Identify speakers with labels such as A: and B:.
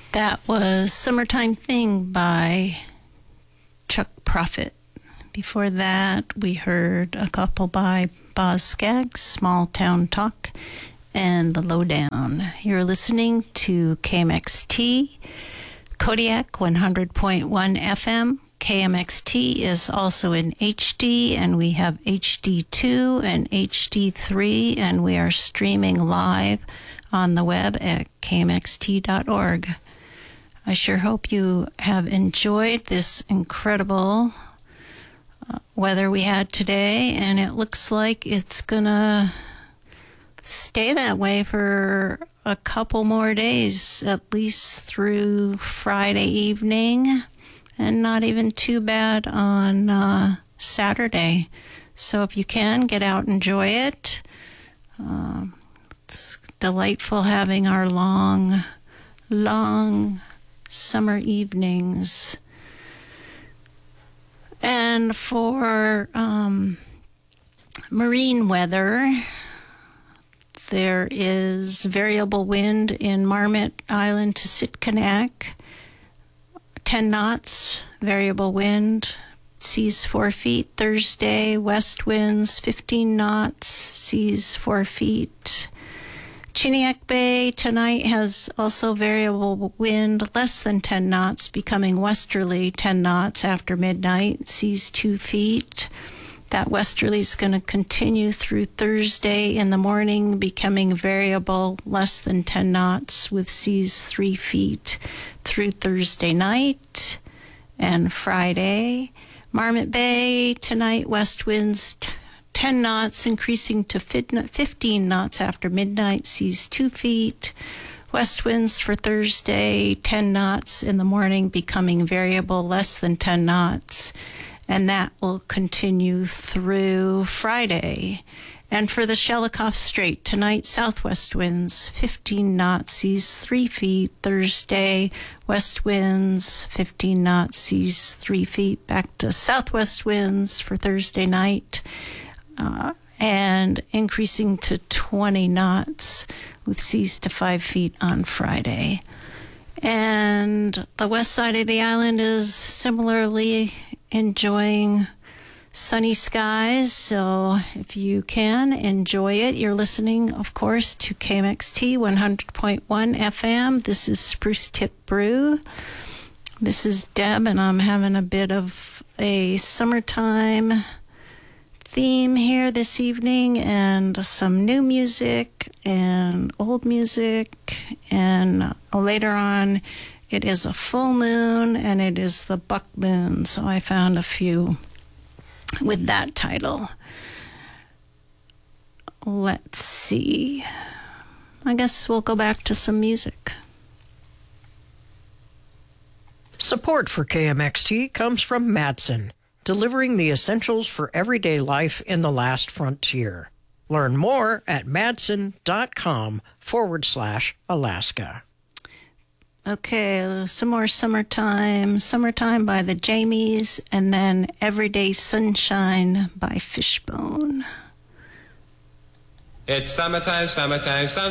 A: That was Summertime Thing by Chuck Prophet. Before that, we heard a couple by Boz Scaggs, Small Town Talk, and The Lowdown. You're listening to KMXT, Kodiak 100.1 FM. KMXT is also in HD, and we have HD2 and HD3, and we are streaming live on the web at kmxt.org. I sure hope you have enjoyed this incredible weather we had today, and it looks like it's gonna stay that way for a couple more days, at least through Friday evening, and not even too bad on Saturday. So if you can, get out and enjoy it. It's delightful having our long summer evenings. And for marine weather, there is variable wind in Marmot Island to Sitkinak, 10 knots, variable wind, seas 4 feet. Thursday, west winds 15 knots, seas 4 feet. Chiniak Bay tonight has also variable wind, less than 10 knots, becoming westerly 10 knots after midnight, seas 2 feet. That westerly is going to continue through Thursday in the morning, becoming variable, less than 10 knots, with seas 3 feet through Thursday night and Friday. Marmot Bay tonight, west winds 10 knots, increasing to 15 knots after midnight, seas 2 feet. West winds for Thursday, 10 knots in the morning, becoming variable, less than 10 knots. And that will continue through Friday. And for the Shelikof Strait, tonight, southwest winds, 15 knots, seas 3 feet. Thursday, west winds, 15 knots, seas 3 feet. Back to southwest winds for Thursday night. And increasing to 20 knots with seas to 5 feet on Friday. And the west side of the island is similarly enjoying sunny skies, so if you can, enjoy it. You're listening, of course, to KMXT 100.1 FM. This is Spruce Tip Brew. This is Deb, and I'm having a bit of a summertime theme here this evening, and some new music and old music, and later on it is a full moon and it is the buck moon, so I found a few with that title. Let's see, I guess we'll go back to some music.
B: Support for KMXT comes from Madsen, delivering the essentials for everyday life in the last frontier. Learn more at madsen.com/Alaska.
A: Okay, some more Summertime. Summertime by the Jamies, and then Everyday Sunshine by Fishbone.
C: It's summertime, summertime, summertime.